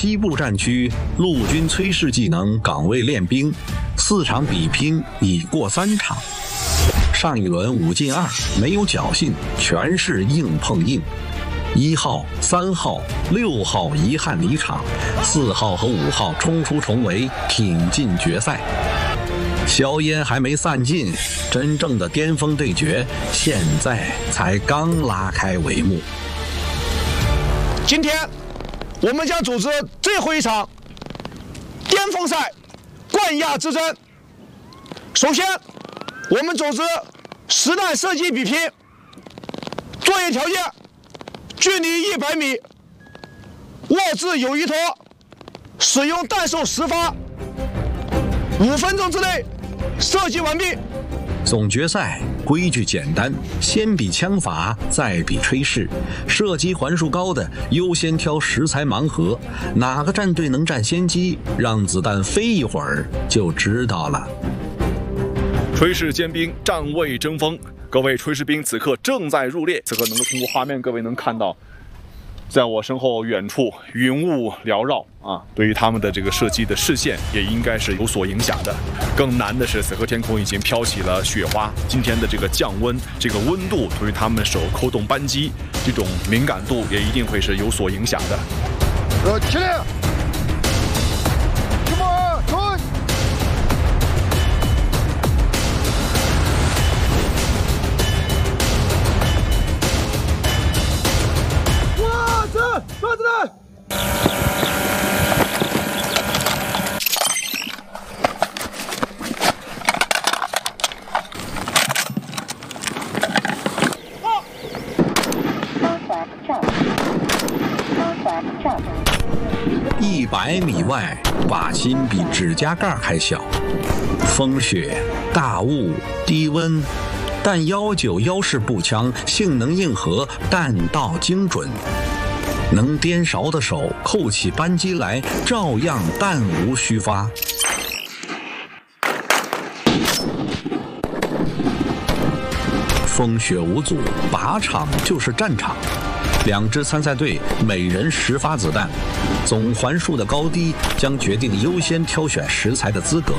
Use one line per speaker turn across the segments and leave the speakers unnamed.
西部战区陆军炊事技能岗位练兵，4场比拼已过3场。上一轮5进2，没有侥幸，全是硬碰硬。1号、3号、6号遗憾离场，4号和5号冲出重围，挺进决赛。硝烟还没散尽，真正的巅峰对决现在才刚拉开帷幕。
今天我们将组织最后一场巅峰赛冠亚之争。首先，我们组织实弹射击比拼，作业条件：距离100米，握制友谊托，使用弹手10发，5分钟之内射击完毕。
总决赛规矩简单，先比枪法，再比炊事，射击环数高的优先挑食材盲盒，哪个战队能占先机，让子弹飞一会儿就知道了。
炊事尖兵，站位争锋，各位炊事兵此刻正在入列。此刻能够通过画面，各位能看到，在我身后远处云雾缭绕啊，对于他们的这个射击的视线也应该是有所影响的。更难的是，此刻天空已经飘起了雪花。今天的这个降温，这个温度对于他们手扣动扳机这种敏感度也一定会是有所影响的。
起来
抓子弹
！100米外，靶心比指甲盖还小，风雪、大雾、低温，但109腰式步枪性能硬核，弹道精准。能颠勺的手扣起扳机来，照样弹无虚发。风雪无阻，靶场就是战场。2支参赛队每人10发子弹，总环数的高低将决定优先挑选食材的资格。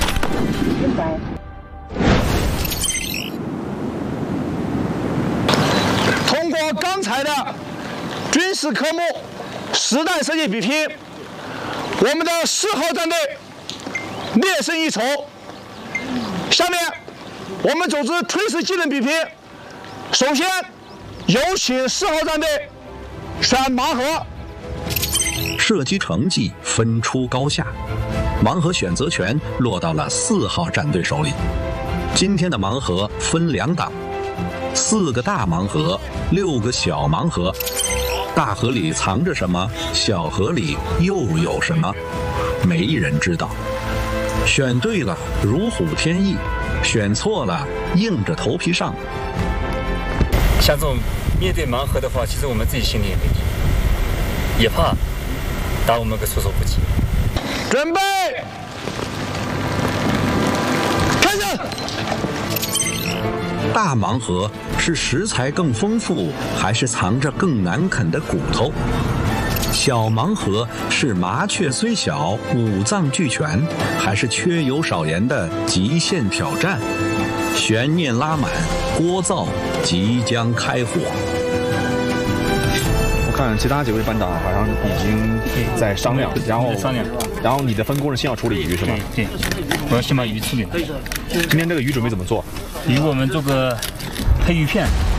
通过刚才的军事科目实弹射击比拼，我们的4号战队略胜一筹。下面我们组织炊事技能比拼，首先有请4号战队选盲盒。
射击成绩分出高下，盲盒选择权落到了4号战队手里。今天的盲盒分2档，4个大盲盒，6个小盲盒。大盒里藏着什么，小盒里又有什么，没人知道。选对了如虎添翼，选错了硬着头皮上。
像这种面对盲盒的话，其实我们自己心里也没底，也怕打我们个措手不及。
准备，开始。
大盲盒是食材更丰富，还是藏着更难啃的骨头？小盲盒是麻雀虽小，五脏俱全，还是缺油少盐的极限挑战？悬念拉满，锅灶即将开火。
我看其他几位班长好像已经在商量，然后你的分工是先要处理鱼是吗？
对，我要先把鱼处理了。
今天这个鱼准备怎么做？
鱼我们做个配鱼片，